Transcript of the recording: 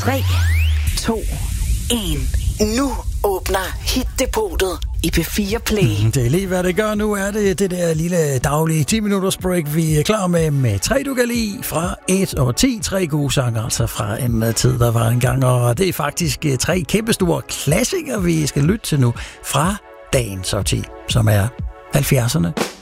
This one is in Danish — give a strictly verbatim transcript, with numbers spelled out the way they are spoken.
tre, to, en. Nu åbner Hit-depotet i P fire Play. Mm, det er lige, hvad det gør nu. Er det det der lille daglige ti minutters break, vi er klar med, med tre, du kan lide fra et og ti. Tre gode sange, altså fra en tid, der var engang. Og det er faktisk tre kæmpestore klassikere, vi skal lytte til nu fra dagens årti, som er halvfjerdserne.